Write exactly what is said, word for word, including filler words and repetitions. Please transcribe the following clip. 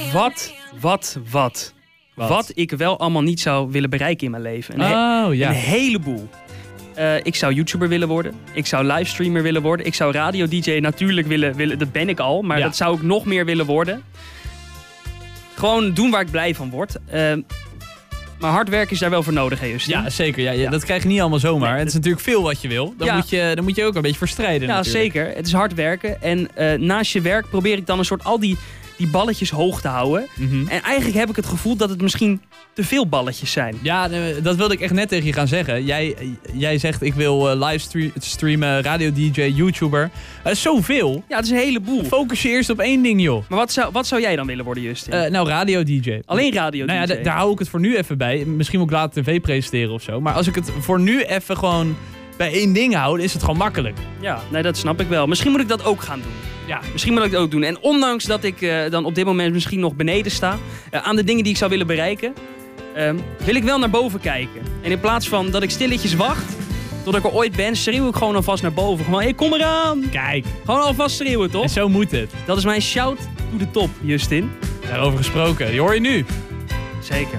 wat, wat, wat, Wat? wat ik wel allemaal niet zou willen bereiken in mijn leven. Een, Oh, ja. een heleboel. Uh, ik zou YouTuber willen worden. Ik zou livestreamer willen worden. Ik zou radio-D J natuurlijk willen, willen. Dat ben ik al, maar Ja. dat zou ik nog meer willen worden. Gewoon doen waar ik blij van word. Uh, maar hard werken is daar wel voor nodig, hè, Justin? Ja, zeker. Ja, ja, Ja. Dat krijg je niet allemaal zomaar. Nee, het is natuurlijk veel wat je wil. Dan, Ja. moet, je, dan moet je ook een beetje voor strijden. Ja, natuurlijk. zeker. Het is hard werken. En uh, naast je werk probeer ik dan een soort al die, die balletjes hoog te houden. Mm-hmm. En eigenlijk heb ik het gevoel dat het misschien te veel balletjes zijn. Ja, dat wilde ik echt net tegen je gaan zeggen. Jij, jij zegt ik wil uh, livestreamen, radio-D J, YouTuber. Dat is zoveel. Ja, het is een heleboel. Focus je eerst op één ding, joh. Maar wat zou, wat zou jij dan willen worden, Justin? Uh, nou, radio-D J. Alleen radio-D J? Nou ja, d- daar hou ik het voor nu even bij. Misschien moet ik later tv presenteren of zo. Maar als ik het voor nu even gewoon bij één ding hou, is het gewoon makkelijk. Ja, nee, dat snap ik wel. Misschien moet ik dat ook gaan doen. Ja, misschien moet ik dat ook doen. En ondanks dat ik uh, dan op dit moment misschien nog beneden sta, uh, aan de dingen die ik zou willen bereiken, uh, wil ik wel naar boven kijken. En in plaats van dat ik stilletjes wacht tot ik er ooit ben, schreeuw ik gewoon alvast naar boven. Gewoon, hé, hey, kom eraan! Kijk. Gewoon alvast schreeuwen, toch? En zo moet het. Dat is mijn shout to the top, Justin. Daarover gesproken. Die hoor je nu. Zeker.